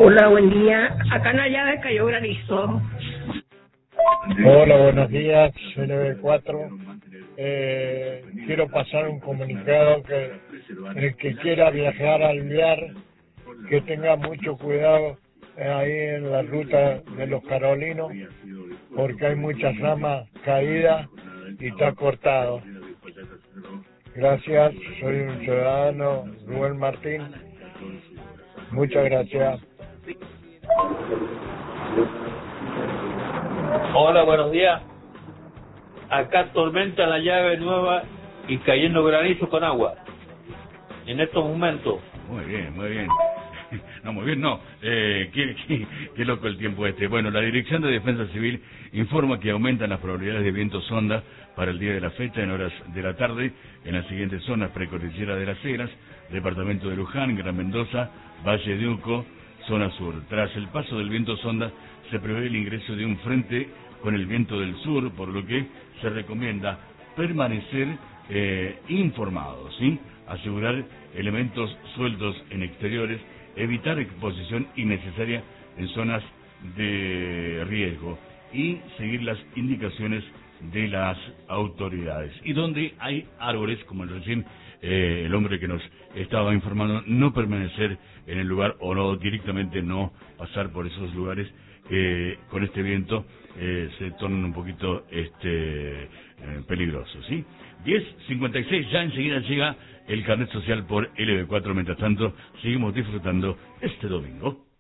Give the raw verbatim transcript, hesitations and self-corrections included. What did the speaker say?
Hola, buen día. Acá en la llave cayó granizo. Hola, buenos días, L B cuatro. Eh, quiero pasar un comunicado que el que quiera viajar al Viar, que tenga mucho cuidado eh, ahí en la ruta de los Carolinos, porque hay muchas ramas caídas y está cortado. Gracias, soy un ciudadano, Rubén Martín. Muchas gracias. Hola, buenos días. Acá tormenta la llave nueva y cayendo granizo con agua. En estos momentos. Muy bien, muy bien. No, muy bien, no. Eh, qué, qué, qué loco el tiempo este. Bueno, la Dirección de Defensa Civil informa que aumentan las probabilidades de viento sonda para el día de la fecha en horas de la tarde en las siguientes zonas: precordillera de las Heras, departamento de Luján, Gran Mendoza, Valle de Uco, zona sur. Tras el paso del viento sonda se prevé el ingreso de un frente con el viento del sur, por lo que se recomienda permanecer eh, informados, ¿sí? Asegurar elementos sueltos en exteriores, evitar exposición innecesaria en zonas de riesgo y seguir las indicaciones de las autoridades. Y donde hay árboles, como el recién eh, el hombre que nos estaba informando, no permanecer en el lugar o no directamente no pasar por esos lugares que con este viento eh, se tornan un poquito este eh, peligrosos, ¿sí? diez cincuenta y seis, ya enseguida llega el carnet social por L B cuatro. Mientras tanto, seguimos disfrutando este domingo.